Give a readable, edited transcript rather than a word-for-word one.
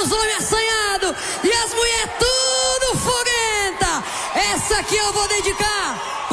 os homens assanhados e as mulheres tudo foguenta. Essa aqui eu vou dedicar